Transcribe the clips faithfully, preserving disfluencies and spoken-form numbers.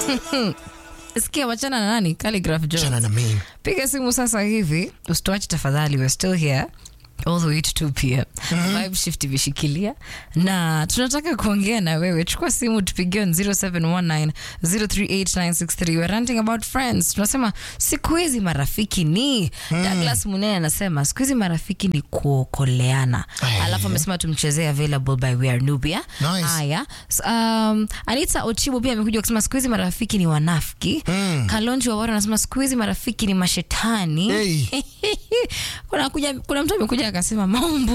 Sikia wachana na nani? Calligraph Jones. Chana na mimi. Piga simu sasa hivi. Usituache tafadhali, we're still here all the way to two p.m. Mm-hmm. Vibe shift vishikilia. Na tunataka kuongea na wewe. Chukua simu tupigie on zero seven one nine zero three eight nine six three. We're ranting about friends. Tunasema siku hizi marafiki ni mm. Douglas Munene anasema siku hizi marafiki ni kuokoleana. Alafu amesema tumchezee available by We Are Nubia. Nice. Aya. So, um, Anita Ochibo pia amekuja kusema siku hizi marafiki ni wanafiki. Mm. Kalonji wa Waro anasema siku hizi marafiki ni mashetani. Hey. kuna kuja, kuna mtu amekuja akasema maumbu.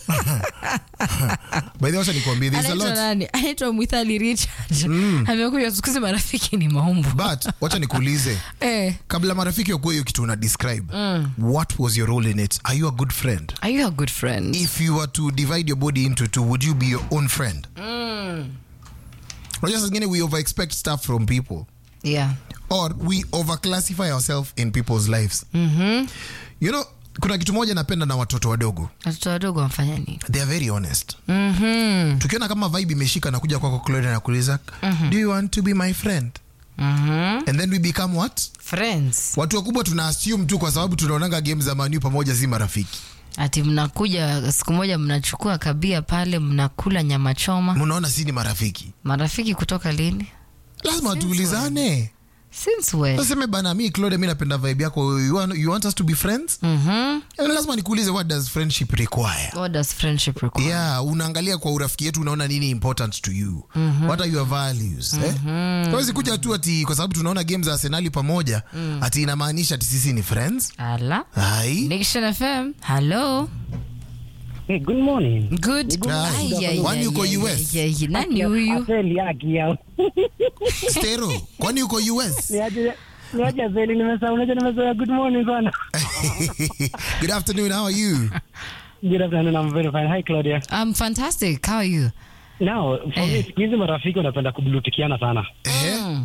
By the way, nikwambie there's a lot. Nani? Anaitwa Mwithali Richard. Mm. Amekuja siku hizi marafiki ni maumbu. But wacha nikuulize. eh. Kabla marafiki wako hiyo kitu una describe. Mm. What was your role in it? Are you a good friend? Are you a good friend? If you were to divide your body into two, would you be your own friend? Mm. Or just again we over expect stuff from people. Yeah. Or we overclassify ourselves in people's lives. Mhm. You know, kuna kitu moja napenda na watoto wadogo. Watoto wadogo wafanya nini? They are very honest. Mhm. Tukiona kama vibe imeshika na kuja kwako Claudia na kuuliza, mm-hmm. do you want to be my friend? Mhm. And then we become what? Friends. Watu wakubwa tuna assume tu kwa sababu tunaonanga games za Man U pamoja si marafiki. Ati mnakuja siku moja mnachukua kabia pale mnakula nyama choma. Mnaona si ni marafiki. Marafiki kutoka lini? Lazima tuulizane. Since when? Useme bana mimi Claudia mimi napenda vibe yako. You want, you want us to be friends? Mhm. And lazima nikuulize what does friendship require? What does friendship require? Yeah, unaangalia kwa urafiki yetu unaona nini important to you? Mm-hmm. What are your values? Mm-hmm. Eh? Hawezi kuja tu ati kwa sababu tunaona games za Arsenal pamoja, mm. ati inamaanisha ati sisi ni friends? Ala. Hai. Nation F M. Hello. Hey, good morning. Good. Kwani uko U S? Nani huyu? Afeli yaki yao. Stero, kwani uko U S? Niaje niaje Afeli nimesahau unajua nimesahau good morning sana. Good afternoon, how are you? Good afternoon, I'm very fine. Hi Claudia. I'm fantastic. How are you? Now, for eh. me, hizi marafiki wanapenda kublutikiana sana. Eh? Mm.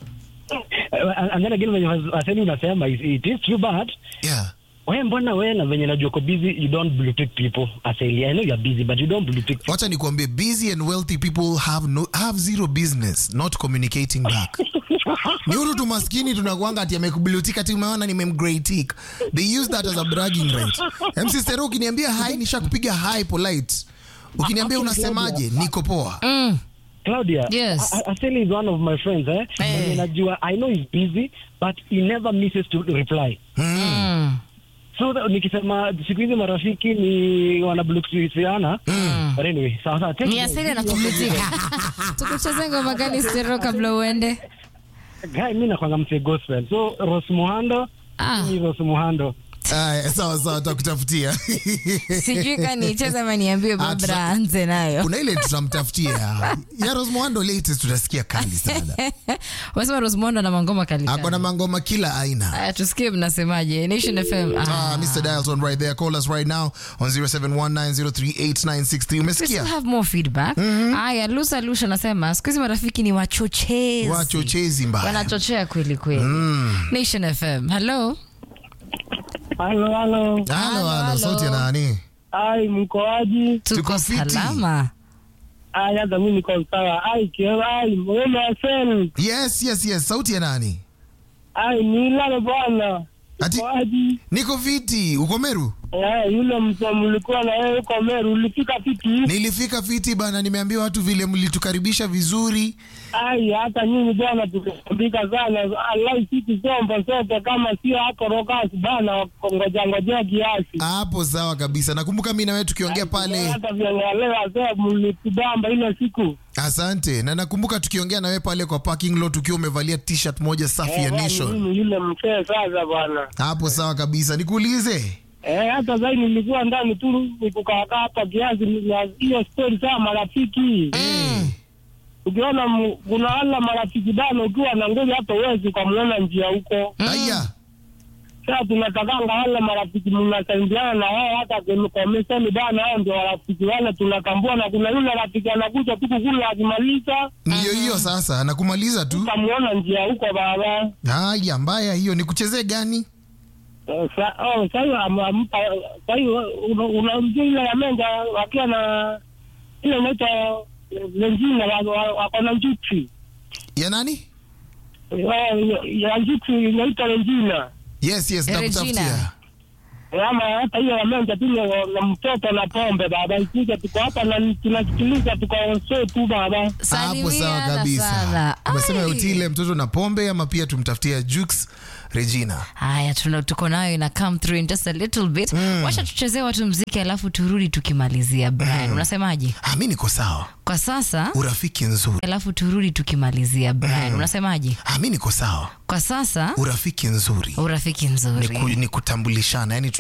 And then again when you Afeli unasema it is true but yeah. Wewe mbona wewe na venye najua uko busy you don't blue tick people. Afeli, I know you are busy but you don't blue tick. Wacha nikwambie busy and wealthy people have no have zero business not communicating back. Ni uru tu maskini tunakuanga ati amekubilutika ati umeona nimemgraitik. They use that as a bragging right. M C Stero ukiniambia hi nishakupiga hi polite. Ukiniambia unasemaje niko poa. Mm. Claudia, yes. Afeli is one of my friends eh. Hey. And najua I know he's busy but he never misses to reply. Mm. So nikisema siku hizi marafiki ni wanablukiana. Mm. But anyway, sawa sawa. Ni asili na kukutika. Tukucheze ngoma gani Stero kabla uende? Guy mimi nakwanga mse gospel. So Rose Muhando, ah. ni Rose Muhando. Ah, sawa sawa tutakutafutia. Sijui kani nicheze ama niambie Barbara anze nayo. Kuna ile tutamtafutia. Ya Rose Muhando latest tutasikia kali sana. Wasema Rose Muhando na mangoma kali. Ako na mangoma kila aina. Aya tusikie mnasemaje. Nation F M. Ah, ah Mister Dialton right there. Call us right now on zero seven one nine zero three eight nine six three. Umesikia? We still have more feedback. Mm-hmm. Aya Lusa Lusha nasema siku hizi marafiki ni wachochezi. Wachochezi mbaya. Wanachochea kweli kweli. Mm. Nation F M. Hello. Hello, hello. Hello, hello. Sauti ya nani? Ai, mkoaji? Tuko salama. Ai, hata mimi niko sawa. Ai, kiyo, ai, mwema aseni. Yes, yes, yes. Sauti ya nani? Ai, nilale bwana. Ati, mkoaji? Niko fiti. Uko Meru? Eh, yule mtu mlikuwa na yeye uko Meru. Ulifika fiti? Nilifika fiti bana. Nimeambiwa watu vile mlitukaribisha vizuri. Ai, hata nyinyi bwana tukambika sana. Allah sisi somba sote kama sio hapo rokas bana ngoja ngoja kiasi. Hapo sawa kabisa. Nakumbuka mimi na wewe tukiongea pale. Hata vile leo sasa mlitubamba ile siku. Asante. Na nakumbuka tukiongea na wewe pale kwa parking lot ukiwa umevalia t-shirt moja safi ya Nation. Mimi yule mzee sasa bwana. Hapo sawa kabisa. Nikuulize. Eh, hata zaidi nilikuwa ndani tu nikukaa hapa kiasi na hiyo story sana marafiki. Mm. Ukiona kuna wala marafiki bana ukiwa na ngeli hata uwezi kumuona njia huko. Aya. Sasa tunatakanga wala marafiki mnasaidiana na wao hata kwa meseni bana hao ndio marafiki wale tunakambua na kuna yule rafiki anakuja tu kukula akimaliza. Ndio hiyo sasa anakumaliza tu. Kumuona njia huko baba. Haya mbaya hiyo ni kuchezea gani? Uh, sa, oh, sayo ampa sayo unamjua ile ya menga wakiwa na ile inaitwa lengine wako na njuchi ya nani? ya Juksi inaitwa Regina. Yes, yes, Regina. nakutafutia. Ama hata hiyo wamenja tu na mtoto na pombe baba. Ikija tuko hapa na tunasikiliza tuko onse tu baba. Hapo sawa Salimiana kabisa. sana. Umesema Ai. utile mtoto na pombe ama pia tumtafutia Jux Regina. Haya, tuna tuko nayo ina come through in just a little bit. Wacha tuchezee watu mziki alafu turudi tukimalizia. Brian, unasemaje? Ah, mimi niko sawa. Kwa sasa Urafiki nzuri. alafu turudi tukimalizia. Brian, unasemaje? Ah, mimi niko sawa. Kwa sasa Urafiki nzuri. urafiki Ni, nzuri. ku, ni kutambulishana, yani